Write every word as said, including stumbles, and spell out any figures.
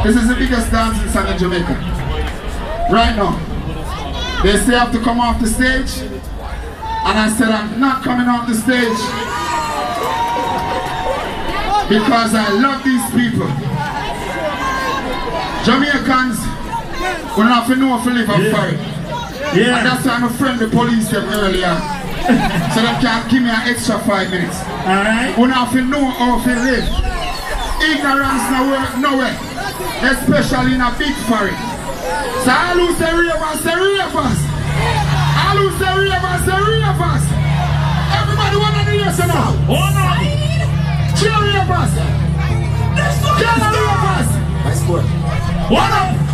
This is the biggest dancing song in Jamaica. Right now. They say I have to come off the stage. And I said I'm not coming off the stage. Because I love these people. Jamaicans will not know if they live yeah. for it. Yeah. And that's why I'm a friend of the police them earlier. So they can give me an extra five minutes. Alright. We not know how to live. Ignorance no work nowhere. Especially in a big foreign. So I lose the ravers, the ravers. I lose the ravers, the ravers. Everybody wanna hear so now. Oh no. Cheer ravers. Cheer ravers. Nice boy. What up?